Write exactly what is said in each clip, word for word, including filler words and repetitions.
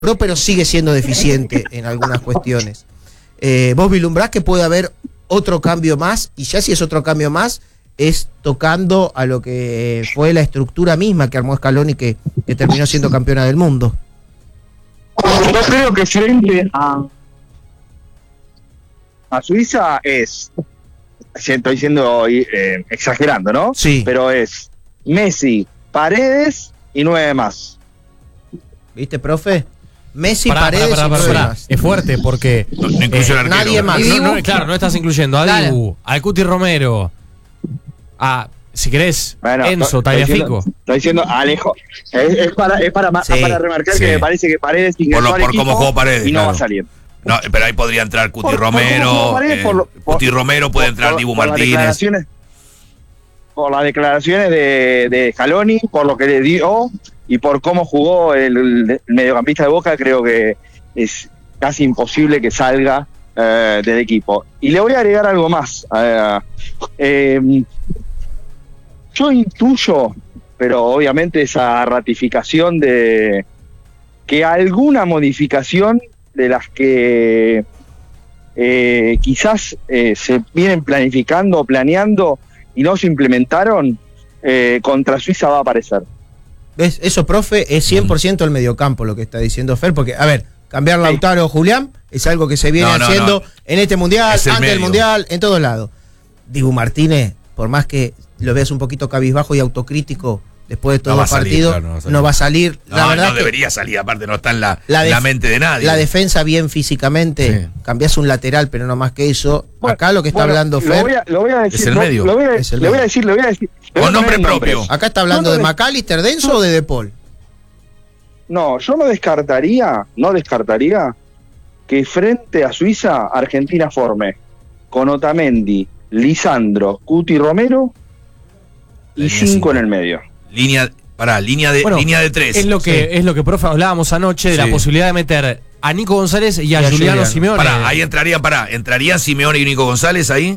pero sigue siendo deficiente en algunas cuestiones. Eh, ¿Vos vislumbrás que puede haber otro cambio más? Y ya si es otro cambio más, es tocando a lo que fue la estructura misma que armó Scaloni, que, que terminó siendo campeona del mundo. Yo creo que frente a, a Suiza es, estoy siendo eh, exagerando, ¿no? Sí. Pero es Messi, Paredes y nueve más. ¿Viste, profe? Messi, Pará, Paredes pará, pará, y pará. más. Es fuerte porque No, no incluye eh, el arquero. nadie más. No, no, claro, no estás incluyendo a Claro. Dibu, al Cuti Romero, a, si querés, Bueno, Enzo, estoy Tagliafico. diciendo- Estoy diciendo Alejo. Es, es para, es para, ma- Sí, para remarcar sí. que me parece que Paredes ingresó Por lo- al por equipo cómo jugó Paredes, y no claro. va a salir. No, pero ahí podría entrar Cuti Por- por cómo Romero. jugó Paredes, eh, por lo- por- Cuti Romero puede entrar por- Dibu por las Martínez. declaraciones- Por las declaraciones de, de Scaloni, por lo que le dio y por cómo jugó el, el mediocampista de Boca, creo que es casi imposible que salga eh, del equipo. Y le voy a agregar algo más. Eh, eh, yo intuyo, pero obviamente esa ratificación de que alguna modificación de las que eh, quizás eh, se vienen planificando o planeando y no se implementaron, eh, contra Suiza va a aparecer. ¿Ves? Eso, profe, es cien por ciento el mediocampo lo que está diciendo Fer, porque, a ver, cambiar Lautaro o Julián es algo que se viene No, no, haciendo no. en este mundial, Es el antes del medio. mundial, en todos lados. Dibu Martínez, por más que lo veas un poquito cabizbajo y autocrítico después de todo No va el a salir, partido, claro, no va a salir. no va a salir. No, la verdad no que debería salir, aparte no está en la, la, en def- la mente de nadie. la defensa bien físicamente, Sí. cambiás un lateral, pero no más que eso. Bueno, Acá lo que está bueno, hablando lo Fer, voy a, lo voy a decir, Es el lo- medio. lo voy a- Es el le voy a medio. decir, le voy a decir. le voy Con a poner nombre nombres. propio. acá está hablando No, no, de no. McAllister, Denso o de De Paul. No, yo no descartaría, no descartaría que frente a Suiza, Argentina forme con Otamendi, Lisandro, Cuti Romero y Línea cinco cinco. en el medio. Línea, pará, línea de, Bueno, línea de tres. Es lo que, es lo que, profe, hablábamos anoche de Sí. la posibilidad de meter a Nico González y a, Y a Juliano Juliano. Simeone. Pará, ahí entrarían, pará, entrarían Simeone y Nico González ahí.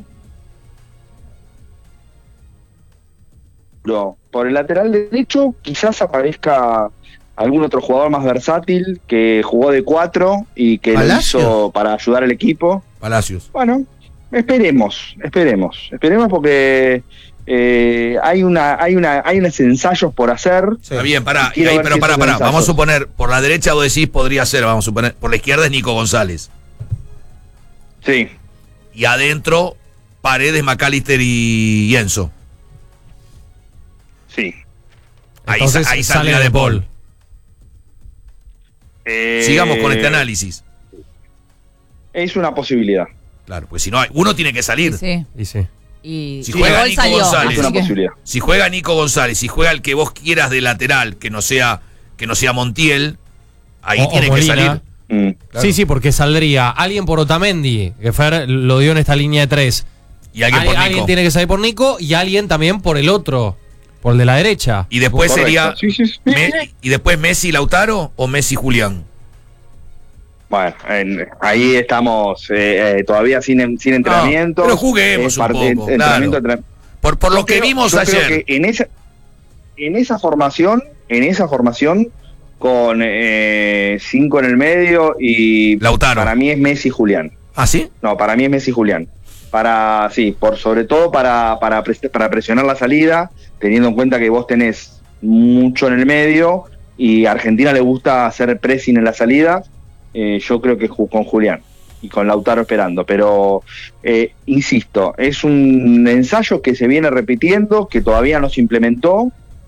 No, por el lateral derecho quizás aparezca algún otro jugador más versátil que jugó de cuatro y que lo Palacio. hizo para ayudar al equipo. Palacios. Bueno, esperemos, esperemos, esperemos porque eh, hay una, hay una, hay unos ensayos por hacer. Está bien, pará, Quiero ahí, ver pero si pará, esos pará. ensayos- Vamos a suponer, por la derecha vos decís podría ser, vamos a suponer, por la izquierda es Nico González. Sí, Y adentro, Paredes, McAllister y Enzo. sí. Ahí, Entonces, sa- ahí sale saldría De de Paul. Paul. Eh, Sigamos con este análisis. Es una posibilidad. Claro, pues si no hay, uno tiene que salir. Sí. Y sí. Y, Si y juega De Paul Nico salió, González. Es así una que- posibilidad. Si juega Nico González, si juega el que vos quieras de lateral, que no sea, que no sea Montiel, ahí O- o tiene que Molina. salir. Mm. Claro. Sí, sí, porque saldría alguien por Otamendi, que Fer lo dio en esta línea de tres. Y alguien Al- por Nico. alguien tiene que salir por Nico y alguien también por el otro, por el de la derecha. Y después Correcto. sería. Sí, sí, sí. Me- y después Messi Lautaro o Messi Julián. Bueno, en- ahí estamos eh, eh, todavía sin, sin entrenamiento. pero juguemos Es un parte- poco, entrenamiento, claro. entren- Por, por lo Yo que creo- vimos yo creo ayer. que en esa, en esa formación, en esa formación, con eh, cinco en el medio y Lautaro. para mí es Messi y Julián. ¿Ah, sí? No, para mí es Messi y Julián. Para, sí, por sobre todo para, para, pres- para presionar la salida, teniendo en cuenta que vos tenés mucho en el medio y a Argentina le gusta hacer pressing en la salida, eh, yo creo que ju- con Julián y con Lautaro esperando, pero eh, insisto, es un ensayo que se viene repitiendo, que todavía no se implementó,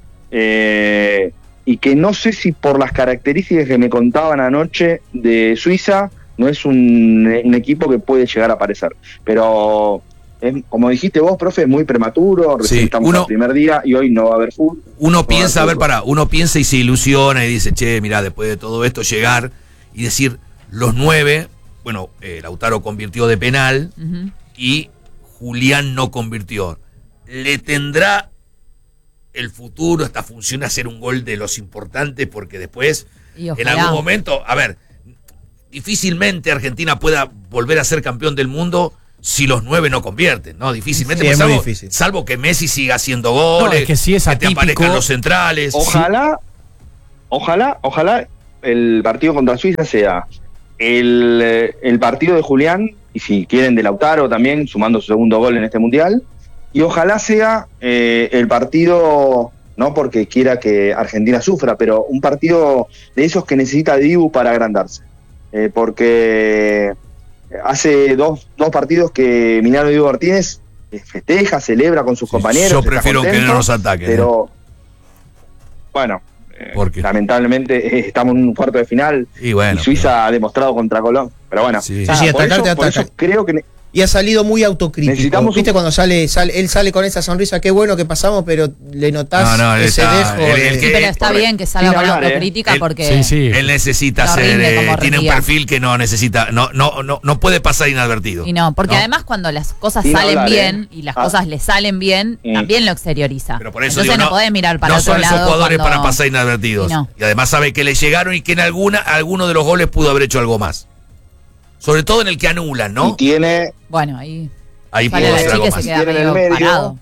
eh, y que no sé si por las características que me contaban anoche de Suiza, no es un, un equipo que puede llegar a aparecer. Pero, es, como dijiste vos, profe, es muy prematuro, recién Sí, estamos uno- al primer día y hoy no va a haber fútbol. Uno No, piensa, a no, ver, no. pará, uno piensa y se ilusiona y dice, che, mirá, después de todo esto llegar y decir, los nueve, bueno, eh, Lautaro convirtió de penal Ujú. y Julián no convirtió. ¿Le tendrá el futuro esta función a hacer un gol de los importantes? Porque después, Y en ojalá. algún momento, a ver, difícilmente Argentina pueda volver a ser campeón del mundo si los nueve no convierten, ¿no? Difícilmente, Sí, pues, es muy salvo, difícil. salvo que Messi siga haciendo goles, No, es que sí es te atípico. aparezcan los centrales. Ojalá, ojalá, ojalá el partido contra Suiza sea el, el partido de Julián, y si quieren de Lautaro también, sumando su segundo gol en este Mundial, y ojalá sea eh, el partido, no porque quiera que Argentina sufra, pero un partido de esos que necesita Dibu para agrandarse. Eh, porque hace dos, dos partidos que Minano Dibu Martínez festeja, celebra con sus Sí, compañeros. yo prefiero que no nos ataquen. Pero, bueno, eh, ¿Por qué? lamentablemente eh, estamos en un cuarto de final Y bueno, y Suiza pero- ha demostrado contra Colombia. Pero bueno, Sí. nada, Sí, sí, por, atacarte, eso, por eso atacan. creo que ne- Y ha salido muy autocrítico. Necesitamos ¿Viste un- cuando sale, sale, él sale con esa sonrisa? Qué bueno que pasamos, pero le notás No, no, él ese está- dejo. él- de- él Sí, que- pero está correcto. bien que salga Sin con hablar, ¿eh? autocrítica Él- porque Sí, sí. Él necesita No ser, rinde eh, como tiene un rendía. perfil que no necesita, no, no, no, no puede pasar inadvertido. y no, porque ¿no? además cuando las cosas Sin salen hablar, bien ¿eh? y las Ah. cosas le salen bien, Mm. también lo exterioriza. Pero por eso Entonces digo, no, podés mirar para no otro son esos lado jugadores cuando- para pasar inadvertidos. Y no. Y además sabe que le llegaron y que en alguna, alguno de los goles pudo haber hecho algo más. Sobre todo en el que anulan, y ¿no? tiene Bueno, ahí Ahí sale pudo la hacer algo chica y se más. queda Tiene en el medio medio. parado.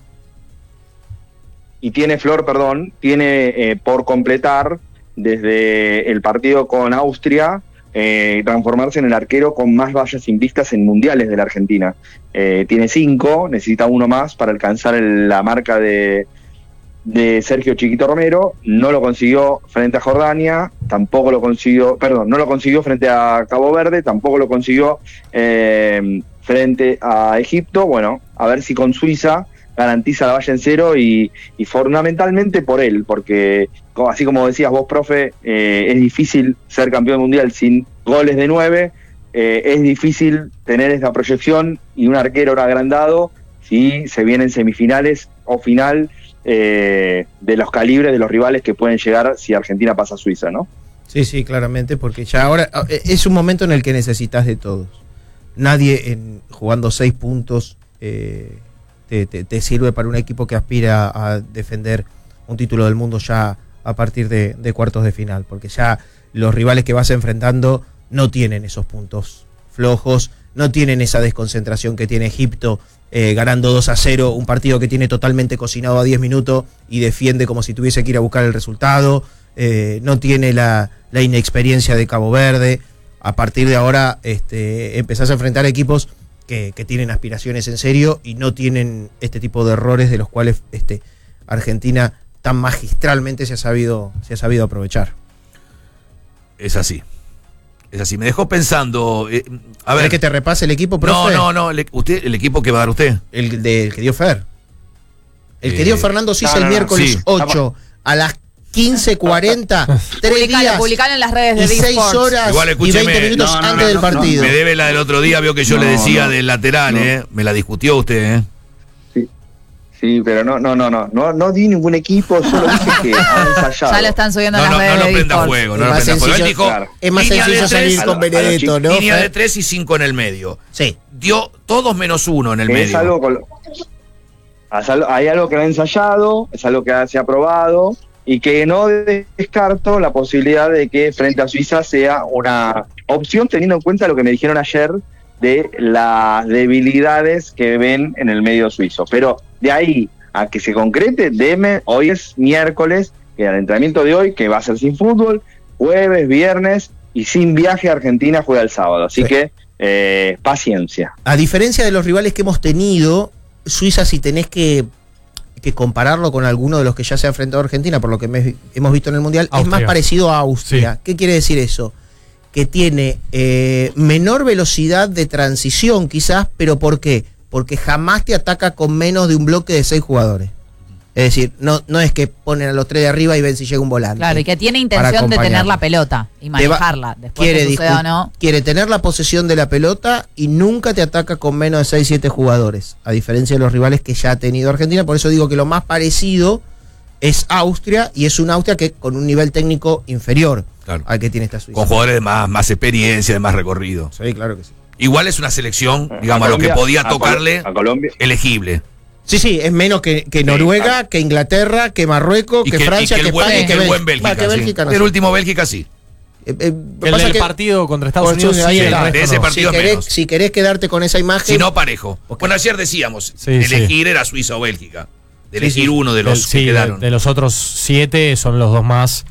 y tiene Flor, perdón, tiene eh, por completar desde el partido con Austria, eh, transformarse en el arquero con más vallas invistas en mundiales de la Argentina. Eh, tiene cinco, necesita uno más para alcanzar el- la marca de, de Sergio Chiquito Romero. No lo consiguió frente a Jordania, tampoco lo consiguió, perdón, no lo consiguió frente a Cabo Verde, tampoco lo consiguió eh, frente a Egipto. Bueno, a ver si con Suiza garantiza la valla en cero y, y fundamentalmente por él, porque como- así como decías vos, profe, eh, es difícil ser campeón mundial sin goles de nueve, eh, es difícil tener esta proyección y un arquero agrandado si se vienen semifinales o final eh, de los calibres de los rivales que pueden llegar si Argentina pasa a Suiza, ¿no? Sí, sí, claramente, porque ya ahora eh, es un momento en el que necesitas de todos. Nadie en, jugando seis puntos eh, te, te- te sirve para un equipo que aspira a defender un título del mundo ya a partir de, de cuartos de final, porque ya los rivales que vas enfrentando no tienen esos puntos flojos, no tienen esa desconcentración que tiene Egipto eh, ganando dos a cero, un partido que tiene totalmente cocinado a diez minutos y defiende como si tuviese que ir a buscar el resultado, eh, no tiene la, la inexperiencia de Cabo Verde. A partir de ahora este, empezás a enfrentar equipos que, que tienen aspiraciones en serio y no tienen este tipo de errores de los cuales este, Argentina tan magistralmente se ha sabido, se ha sabido aprovechar. Es así. Es así. Me dejó pensando. eh, a ver. ¿Querés que te repase el equipo, no, profe? no, no. le- usted, el equipo que va a dar usted. El, de, el que dio Fer. El Eh, que dio Fernando Sisa no, no, el no, miércoles sí. ocho a las quince cuarenta, tres Publicalo, días publicalo en las redes de y Big seis Sports. horas Igual, y escúcheme, veinte minutos no, no, antes no, del no, partido. Me debe la del otro día. Veo que yo No, le decía no. del lateral, No. ¿eh? Me la discutió usted, ¿eh? Sí, sí, pero no, no, no, no, no, no di ningún equipo, solo dije que han ensayado. Ya lo están subiendo No, en no, las no redes lo de Big prenda Sports. fuego, no Es lo más prenda fuego. Él sencillo- dijo. claro. Es más línea de sencillo tres, salir a con lo- a lo Benedetto, ¿no? Línea de Fer? tres y cinco en el medio. Sí. Dio todos menos uno en el Que medio. es algo con- es algo- hay algo que ha ensayado, es algo que ha- se ha probado y que no descarto la posibilidad de que frente a Suiza sea una opción, teniendo en cuenta lo que me dijeron ayer de las debilidades que ven en el medio suizo. Pero de ahí a que se concrete, deme, hoy es miércoles, que el entrenamiento de hoy, que va a ser sin fútbol, jueves, viernes y sin viaje a Argentina juega el sábado. Así Sí. que eh, paciencia. A diferencia de los rivales que hemos tenido, Suiza, si tenés que, que compararlo con alguno de los que ya se ha enfrentado a Argentina, por lo que me- hemos visto en el Mundial, es Austria. más parecido a Austria. ¿Qué quiere decir eso? Que tiene eh, menor velocidad de transición quizás, pero ¿por qué? Porque jamás te ataca con menos de un bloque de seis jugadores. Es decir, no, no es que ponen a los tres de arriba y ven si llega un volante. Claro, y que tiene para intención de tener acompañarlo. la pelota y Te va- manejarla. Después quiere, que suceda discu- o no. quiere tener la posesión de la pelota y nunca te ataca con menos de seis siete jugadores, a diferencia de los rivales que ya ha tenido Argentina. Por eso digo que lo más parecido es Austria, y es una Austria que con un nivel técnico inferior Claro. al que tiene esta Suiza. Con jugadores de más, más experiencia, de más recorrido. Sí, claro que sí. Igual es una selección, A digamos, a lo que Colombia- podía a Col- tocarle, a Colombia. elegible. Sí, sí, es menos que, que Noruega, que Inglaterra, que Marruecos, Y que, que, y Francia, que que, el buen, España, y que que, el buen Bélgica. Bélgica. Va, que sí. Bélgica no El sé. último Bélgica sí. Eh, eh, El pasa del que- partido contra Estados Por Unidos, eso, ahí sí, el está. resto De ese no. partido si, querés, menos. si querés quedarte con esa imagen, Si no, parejo. Bueno, ayer decíamos, Sí, elegir era Suiza o Bélgica. De Sí, elegir sí. uno de los Del- que sí, de, quedaron. de los otros siete son los dos más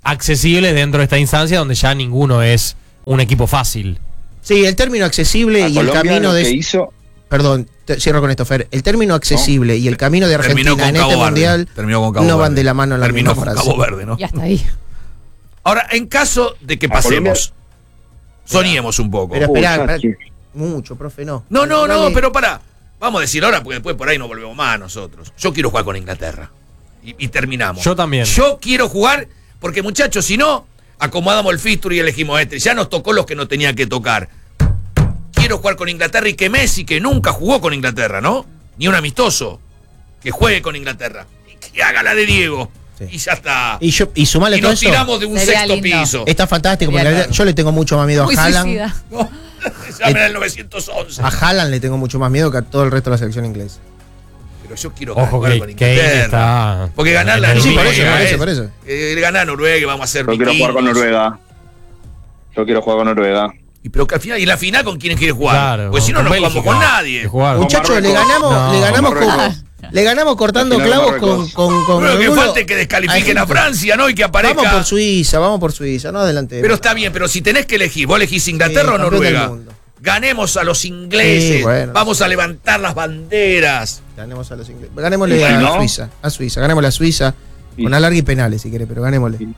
accesibles dentro de esta instancia donde ya ninguno es un equipo fácil. Sí, el término accesible A y el Colombia camino lo de... que hizo, Perdón, te- cierro con esto, Fer. El término accesible y el camino de Terminó Argentina con en Cabo este Verde. mundial Terminó con Cabo no van Verde. de la mano en la Terminó misma con frase. Cabo Verde, ¿no? Y hasta ahí. Ahora, en caso de que A Colombia- pasemos, soñemos un poco. Pero Uy, esperá, ya, esperá. sí. Mucho, profe, no. No, no, no, Dale. pero pará. Vamos a decir ahora, porque después por ahí no volvemos más nosotros. Yo quiero jugar con Inglaterra. Y, y terminamos. Yo también. Yo quiero jugar, porque muchachos, si no, acomodamos el fixture y elegimos este. Ya nos tocó los que no tenía que tocar. Quiero jugar con Inglaterra y que Messi, que nunca jugó con Inglaterra, ¿no? Ni un amistoso, que juegue con Inglaterra. Y que haga la de Diego. Sí. Y ya está. Y, yo, y sumale Y todo nos eso. tiramos de un Sería sexto lindo. piso. Está fantástico, porque Sería la verdad, claro. yo le tengo mucho más miedo a Muy Haaland. suicida. Llamen al novecientos once. A Haaland le tengo mucho más miedo que a todo el resto de la selección inglesa. Pero yo quiero Ojo jugar que con Kane Inglaterra. está. Porque ganar la Sí, Sí, por eso, Noruega por eso, es- por eso. eh, ganar a Noruega y vamos a hacer Yo quiero jugar con vikingos. Noruega. Yo quiero jugar con Noruega. Y pero que al final, y la final con quiénes quiere jugar. Claro, pues si no, con no jugamos Bélgica. con nadie. Que jugar. Muchachos, le Marruecos. ganamos, No, le ganamos con con, Marruecos. le ganamos cortando La final clavos de con, Marruecos. con, con Bueno, que alguno- falte que descalifiquen a Egipto. Francia, ¿no? Y que aparezca. Vamos por Suiza, vamos por Suiza, no adelante. Pero está bien, pero si tenés que elegir, vos elegís Inglaterra Sí, o campeón del Noruega. mundo. Ganemos a los ingleses. Sí, bueno. Vamos a levantar las banderas. Ganemos a los ingleses. Ganémosle Sí, a, ¿no? Suiza, a Suiza, ganémosle a Suiza Sí. con alargue y penales si quiere, pero ganémosle. Sí.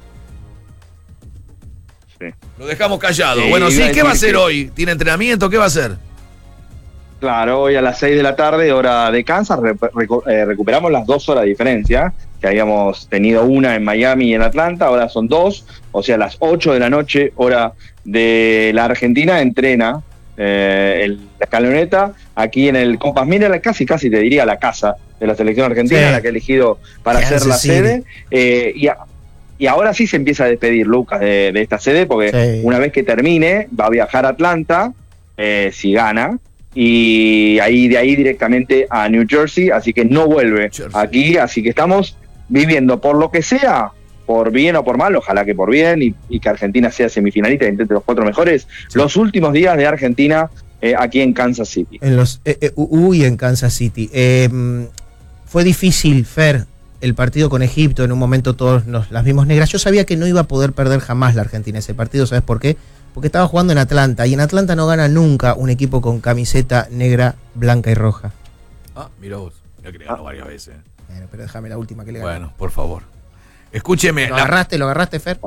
Sí. Lo dejamos callado. Sí, bueno, sí, iba a ¿qué va a decir hacer que- hoy? ¿Tiene entrenamiento? ¿Qué va a hacer? Claro, hoy a las seis de la tarde, hora de Kansas, re- recu- eh, recuperamos las dos horas de diferencia, que habíamos tenido una en Miami y en Atlanta, ahora son dos, o sea, a las ocho de la noche, hora de la Argentina, entrena eh, el- la escaloneta aquí en el Compass Mineral, casi casi te diría la casa de la selección argentina, Sí. la que ha elegido para Kansas ser la City. sede, eh, y, a- y ahora sí se empieza a despedir Lucas de, de esta sede, porque Sí. una vez que termine va a viajar a Atlanta, eh, si gana, y ahí de ahí directamente a New Jersey, así que no vuelve Jersey. aquí, así que estamos viviendo por lo que sea, por bien o por mal, ojalá que por bien, y, y que Argentina sea semifinalista entre los cuatro mejores, los últimos días de Argentina eh, aquí en Kansas City. En los eh, eh, uy, en Kansas City. Eh, mm, fue difícil, Fer, el partido con Egipto. En un momento todos nos las vimos negras. Yo sabía que no iba a poder perder jamás la Argentina ese partido. ¿Sabes por qué? Porque estaba jugando en Atlanta. Y en Atlanta no gana nunca un equipo con camiseta negra, blanca y roja. Ah, mira vos. Mira que le ganó varias veces. Bueno, pero déjame la última que le gané. Bueno, por favor. Escúcheme. ¿Lo la- agarraste, lo agarraste, Fer?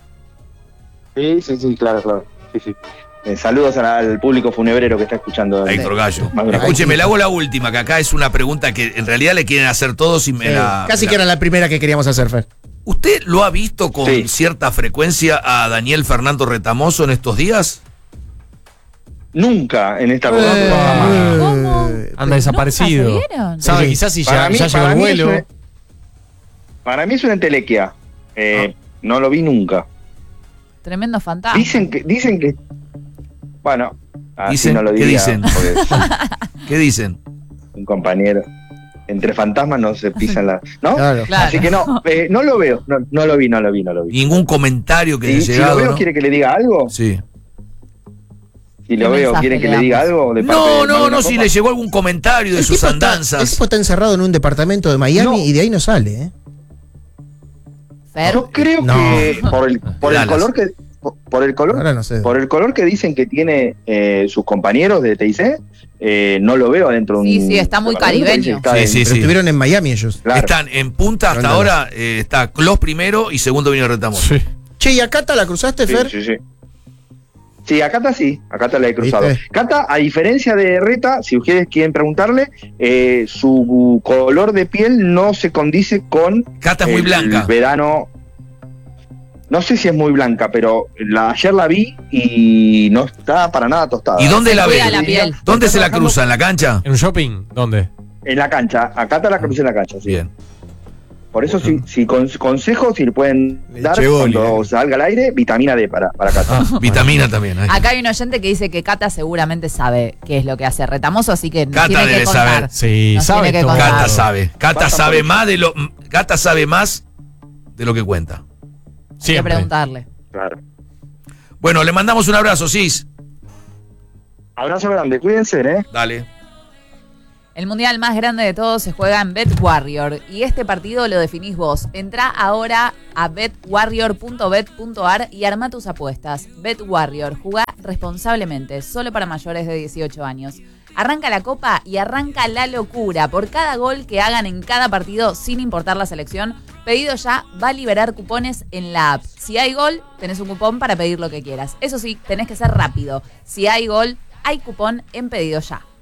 Sí, sí, sí, claro, claro. Sí, sí. Eh, saludos al, al público funebrero que está escuchando. a Héctor Gallo. Más grande. Escúcheme, le hago la última, que acá es una pregunta que en realidad le quieren hacer todos y me Sí, la. casi me que la- era la primera que queríamos hacer, Fer. ¿Usted lo ha visto con Sí. cierta frecuencia a Daniel Fernando Retamoso en estos días? Nunca en esta Eh, ¿Cómo? Anda desaparecido. ¿Nunca se vieron? ¿Sabe? Sí. Quizás si Para ya, mí- ya llegó para el mí vuelo. es una- Para mí es una entelequia. Eh, No lo vi nunca. Tremendo fantasma. Dicen que, dicen que, bueno, así Dicen- no lo ¿qué diría, dicen? porque ¿Qué dicen? un compañero. Entre fantasmas no se pisan la, ¿no? Claro. Claro. Así que no, eh, no lo veo, no, no lo vi, no lo vi, no lo vi. Ningún comentario que Y haya si llegado. lo veo, ¿no? ¿quiere que le diga algo? Sí. Si lo ¿Qué veo, mensaje ¿quiere que le le diga damos? algo? De parte No, de no, Mariano no, si Copa? le llegó algún comentario de El sus tipo está- andanzas. el tipo está encerrado en un departamento de Miami No. y de ahí no sale, ¿eh? Fer. Yo creo No. que por el, por el Dallas. color que por, por el color Ahora no sé. por el color que dicen que tiene eh, sus compañeros de T I C, eh, no lo veo adentro de Sí, un sí, está muy departamento, caribeño. dice que está Sí, en- sí, Pero sí. estuvieron en Miami ellos. Claro. Están en punta hasta Ronda. ahora. eh, está Clos primero y segundo vino Retamoso. Sí. Che, ¿y a Cata la cruzaste, Sí, Fer? sí, sí. Sí, a Cata sí, a Cata la he cruzado. ¿Viste? Cata, a diferencia de Reta, si ustedes quieren preguntarle, eh, su color de piel no se condice con Cata es muy el blanca. verano. No sé si es muy blanca, pero la, ayer la vi y no está para nada tostada. ¿Y dónde Se la ve? cuida la piel. ¿Dónde se la trabajando cruza? ¿En la cancha? ¿En un shopping? ¿Dónde? En la cancha, a Cata la crucé en la cancha, sí. Bien. Por eso, si, si con, consejos, si le pueden Le dar llegó, cuando le- salga al aire, vitamina D para, para Cata. Ah, vitamina también. ahí. Acá hay un oyente que dice que Cata seguramente sabe qué es lo que hace Retamoso, así que nos Cata tiene que debe contar. saber. Sí, Nos sabe tiene que todo. contar. Cata sabe. Cata Pasa sabe por- más de lo. Cata sabe más de lo que cuenta. Hay que Siempre. preguntarle. Claro. Bueno, le mandamos un abrazo, Cis. Abrazo grande, cuídense, ¿eh? Dale. El mundial más grande de todos se juega en BetWarrior y este partido lo definís vos. Entrá ahora a bet warrior punto bet punto a r y arma tus apuestas. BetWarrior, jugá responsablemente, solo para mayores de dieciocho años. Arranca la copa y arranca la locura. Por cada gol que hagan en cada partido, sin importar la selección, Pedido Ya va a liberar cupones en la app. Si hay gol, tenés un cupón para pedir lo que quieras. Eso sí, tenés que ser rápido. Si hay gol, hay cupón en Pedido Ya.